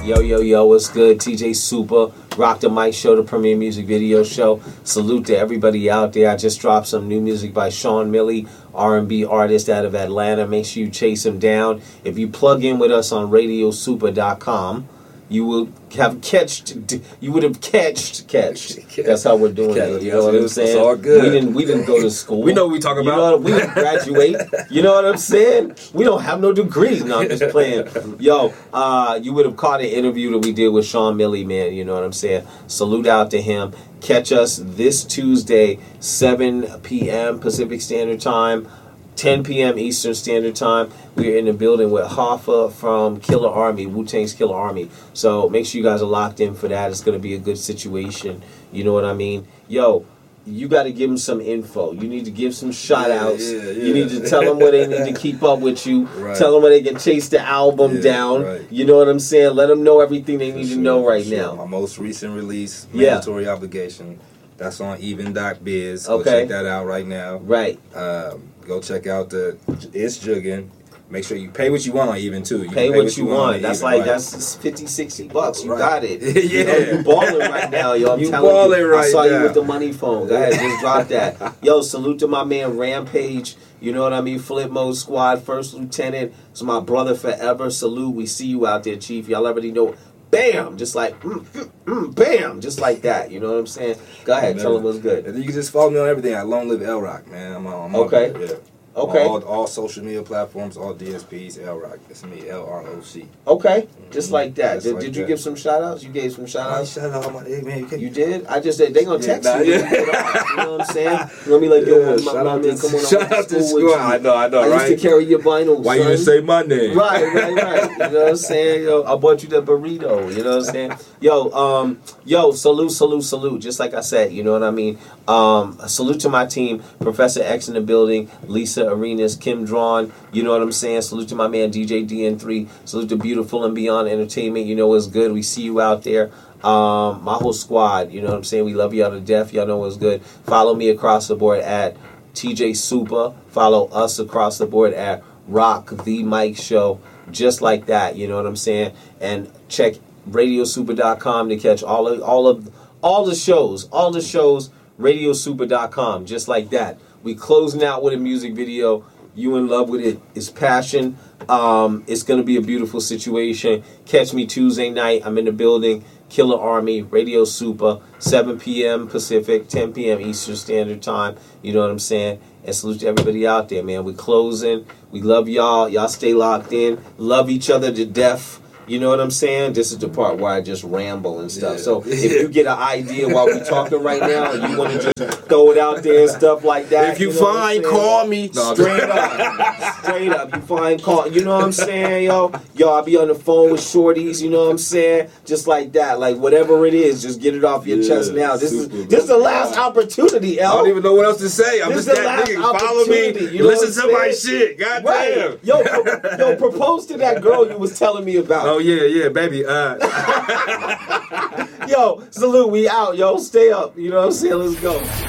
Yo, what's good? TJ Super, Rock the Mic Show, the premier music video show. Salute to everybody out there. I just dropped some new music by Sean Milley, R&B artist out of Atlanta. Make sure you chase him down. If you plug in with us on radiosuper.com, you will have catched. That's how we're doing it. You know what I'm saying? It's all good. We didn't go to school. We know what we talking about. You know, we didn't graduate. You know what I'm saying? We don't have no degrees. No, I'm just playing. Yo, you would have caught an interview that we did with Sean Milley, man. You know what I'm saying? Salute out to him. Catch us this Tuesday, 7 p.m. Pacific Standard Time. 10 p.m. Eastern Standard Time. We're in the building with Hoffa from Killer Army, Wu-Tang's Killer Army. So make sure you guys are locked in for that. It's going to be a good situation. You know what I mean? Yo, you got to give them some info. You need to give some shout-outs. Yeah. You need to tell them where they need to keep up with you. Right. Tell them where they can chase the album down. Right. You know what I'm saying? Let them know everything they need to know right now. My most recent release, Yeah. Mandatory Obligation. That's on even.biz. Go Okay. check that out right now. Right. Go check out It's Juggin'. Make sure you pay what you want on Even too. You Pay can what you want. That's Even, like, right? that's $50-$60. You Right. got it. Yeah. You know, you balling right now, yo. I'm You telling balling you. I right saw you now. with the money phone. Go ahead, just drop that. Yo, salute to my man Rampage. You know what I mean? Flip Mode Squad, First Lieutenant. It's my brother forever. Salute. We see you out there, Chief. Y'all already know. Bam! Just like, bam! Just like that. You know what I'm saying? Go ahead, tell them what's good. And then you can just follow me on everything at Long Live L Rock, man. I'm Okay. on there, yeah. Okay. All social media platforms, all DSPs, L Rock. It's me, LROC. Okay. Just like that. Just like Did you that. give some shout outs? You gave some shout outs? Shout out my man. You did? I just said they gonna text nah, you. yeah. You know what I'm saying? You know me like, yo, my shout out man, to come on, shout out to school with Squad. you. I know, I right? used to carry your vinyl. Why son. you didn't say my name? Right. You know what I'm saying? Yo, I bought you the burrito. You know what I'm saying? Yo, salute. Just like I said, you know what I mean? Salute to my team, Professor X in the building, Lisa Arenas, Kim Drawn. You know what I'm saying? Salute to my man DJ DN3. Salute to Beautiful and Beyond Entertainment. You know what's good. We see you out there. My whole squad. You know what I'm saying? We love y'all to death. Y'all know what's good. Follow me across the board at TJ Super. Follow us across the board at Rock the Mic Show. Just like that. You know what I'm saying? And check radiosuper.com to catch all the shows. Radiosuper.com. Just like that. We closing out with a music video. You in love with it. It's passion. It's going to be a beautiful situation. Catch me Tuesday night. I'm in the building. Killer Army, Radio Super, 7 p.m. Pacific, 10 p.m. Eastern Standard Time. You know what I'm saying? And salute to everybody out there, man. We're closing. We love y'all. Y'all stay locked in. Love each other to death. You know what I'm saying? This is the part where I just ramble and stuff. Yeah. So if you get an idea while we're talking right now and you want to just throw it out there and stuff like that. If you know what I'm find, saying? call me. Straight up. You find, call. You know what I'm saying, yo? I'll be on the phone with shorties, you know what I'm saying? Just like that. Like whatever it is, just get it off your chest now. This is the last opportunity, L. I don't even know what else to say. I'm This just is the that last nigga. Follow me. opportunity, you know Listen what to I'm my saying? shit. God Right. damn. Yo, propose to that girl you was telling me about. Oh yeah, baby. Yo, salute, we out, yo. Stay up. You know what I'm saying? Let's go.